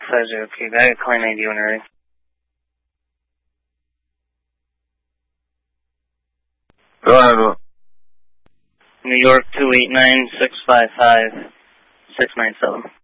650. I got claim ID when ready. Go ahead. New York 289-655-697.